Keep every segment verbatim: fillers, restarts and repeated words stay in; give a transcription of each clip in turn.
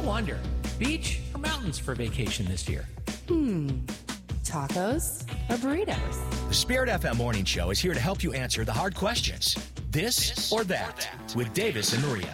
wonder, beach or mountains for vacation this year? Hmm. Tacos or burritos? The Spirit F M Morning Show is here to help you answer the hard questions. This, this or, that, or that with Davis and Maria.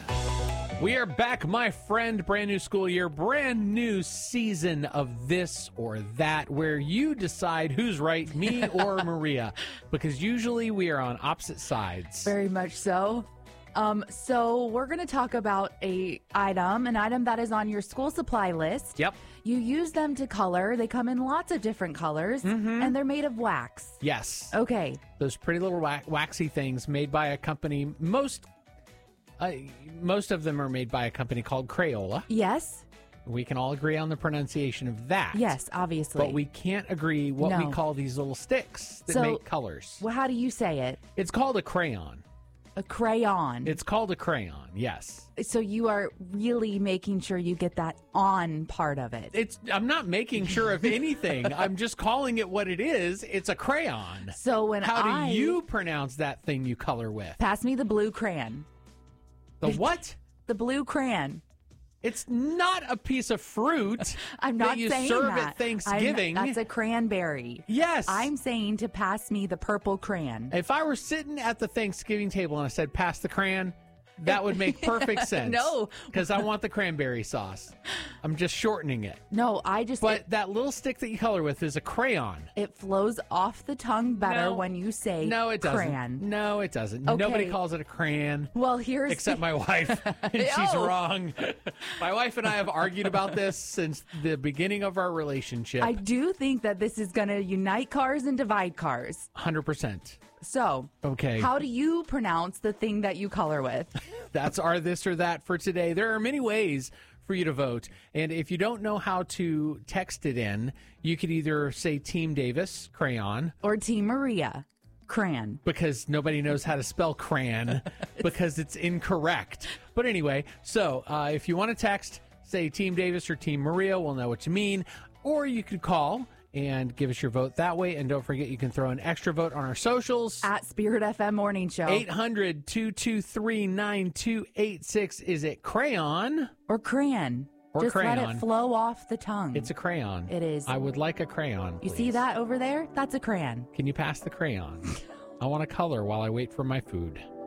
We are back, my friend. Brand new school year, brand new season of This or That, where you decide who's right, me or Maria, because usually we are on opposite sides. Very much so. Um, so we're going to talk about a item, an item that is on your school supply list. Yep. You use them to color. They come in lots of different colors, mm-hmm. and they're made of wax. Yes. Okay. Those pretty little wa- waxy things made by a company. Most, uh, most of them are made by a company called Crayola. Yes. We can all agree on the pronunciation of that. Yes, obviously. But we can't agree what no. we call these little sticks that so, make colors. Well, how do you say it? It's called a crayon. A crayon. It's called a crayon, yes. So you are really making sure you get that on part of it. It's. I'm not making sure of anything. I'm just calling it what it is. It's a crayon. So when How I... do you pronounce that thing you color with? Pass me the blue crayon. The what? The blue crayon. It's not a piece of fruit. I'm not that you saying serve that. at Thanksgiving. I'm, that's a cranberry. Yes. I'm saying to pass me the purple crayon. If I were sitting at the Thanksgiving table and I said, pass the crayon, that would make perfect sense. No. Because I want the cranberry sauce. I'm just shortening it. No, I just... But it, that little stick that you color with is a crayon. It flows off the tongue better no. when you say no, it doesn't. crayon. No, it doesn't. Okay. Nobody calls it a crayon. Well, here's... Except my wife. And she's Oh. wrong. My wife and I have argued about this since the beginning of our relationship. I do think that this is going to unite cars and divide cars. one hundred percent. So, okay. How do you pronounce the thing that you color with? That's our this or that for today. There are many ways for you to vote. And if you don't know how to text it in, you could either say Team Davis, crayon. Or Team Maria, crayon. Because nobody knows how to spell crayon because it's incorrect. But anyway, so uh, if you want to text, say Team Davis or Team Maria, we'll know what you mean. Or you could call and give us your vote that way. And don't forget, you can throw an extra vote on our socials. At Spirit F M Morning Show. eight hundred, two two three, nine two eight six. Is it crayon? Or crayon. Or Just crayon. let it flow off the tongue. It's a crayon. It is. I would like a crayon, please. You see that over there? That's a crayon. Can you pass the crayon? I want to color while I wait for my food.